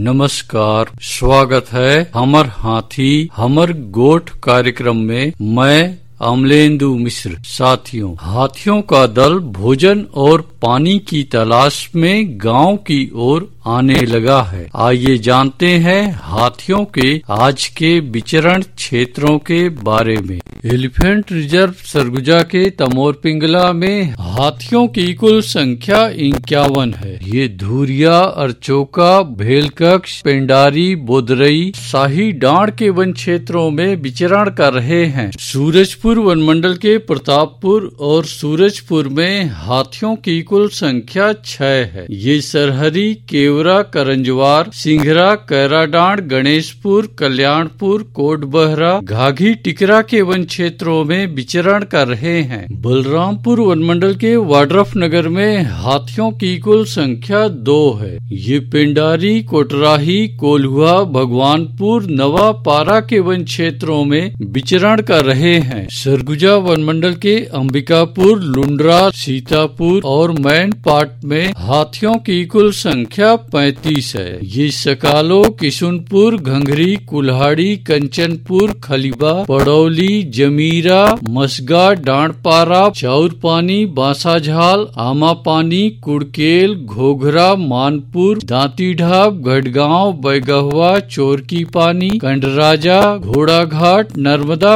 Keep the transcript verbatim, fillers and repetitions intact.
नमस्कार, स्वागत है हमर हाथी हमर गोठ कार्यक्रम में। मैं अमलेंदु मिश्र। साथियों, हाथियों का दल भोजन और पानी की तलाश में गांव की ओर आने लगा है। आइए जानते हैं हाथियों के आज के विचरण क्षेत्रों के बारे में। एलिफेंट रिजर्व सरगुजा के तमोर पिंगला में हाथियों की कुल संख्या इक्यावन है। ये धुरिया, अरचोका, भेलकक्ष, पेंडारी, बोदरई, शाही डांड के वन क्षेत्रों में विचरण कर रहे हैं। सूरजपुर वनमंडल के प्रतापपुर और सूरजपुर में हाथियों की कुल संख्या छह है। ये सरहरी, केवरा, करंजवार, सिंघरा, कैराडांड, गणेशपुर, कल्याणपुर, कोटबहरा, घाघी, टिकरा के वन क्षेत्रों में विचरण कर रहे हैं। बलरामपुर वनमंडल के वाड्रफ नगर में हाथियों की कुल संख्या दो है। ये पेंडारी, कोटराही, कोल्हुआ, भगवानपुर, नवापारा के वन क्षेत्रों में विचरण कर रहे हैं। सरगुजा वनमंडल के अंबिकापुर, लुंड्रा, सीतापुर और मैनपाट में हाथियों की कुल संख्या पैंतीस है। ये सकालो, किशुनपुर, घंघरी, कुल्हाड़ी, कंचनपुर, खलीबा, पड़ौली, जमीरा, मसगा, डांडपारा, चाउरपानी, बांसाझाल, आमापानी, कुड़केल, घोघरा, मानपुर, दांतीढाब, गढ़गांव, बैगहवा, चोरकी पानी, कंडराजा, घोड़ाघाट, नर्मदा